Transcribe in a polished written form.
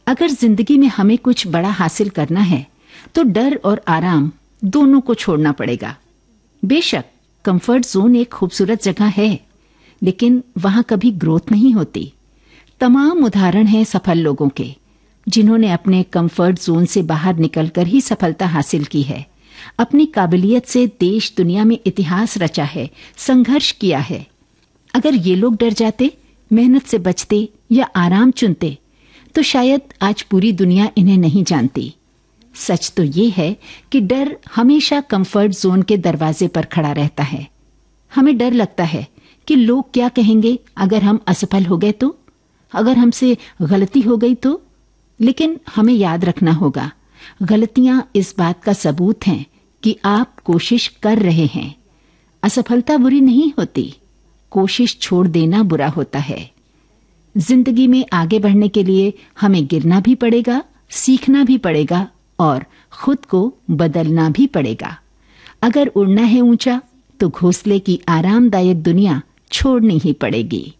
अगर जिंदगी में हमें कुछ बड़ा हासिल करना है तो डर और आराम दोनों को छोड़ना पड़ेगा। बेशक कंफर्ट जोन एक खूबसूरत जगह है, लेकिन वहां कभी ग्रोथ नहीं होती। तमाम उदाहरण हैं सफल लोगों के, जिन्होंने अपने कंफर्ट जोन से बाहर निकलकर ही सफलता हासिल की है। अपनी काबिलियत से देश दुनिया में इतिहास रचा है, संघर्ष किया है। अगर ये लोग डर जाते, मेहनत से बचते या आराम चुनते, तो शायद आज पूरी दुनिया इन्हें नहीं जानती। सच तो ये है कि डर हमेशा कंफर्ट जोन के दरवाजे पर खड़ा रहता है। हमें डर लगता है कि लोग क्या कहेंगे अगर हम असफल हो गए तो, अगर हमसे गलती हो गई तो। लेकिन हमें याद रखना होगा, गलतियां इस बात का सबूत हैं कि आप कोशिश कर रहे हैं। असफलता बुरी नहीं होती, कोशिश छोड़ देना बुरा होता है। जिंदगी में आगे बढ़ने के लिए हमें गिरना भी पड़ेगा, सीखना भी पड़ेगा और खुद को बदलना भी पड़ेगा। अगर उड़ना है ऊंचा तो घोंसले की आरामदायक दुनिया छोड़नी ही पड़ेगी।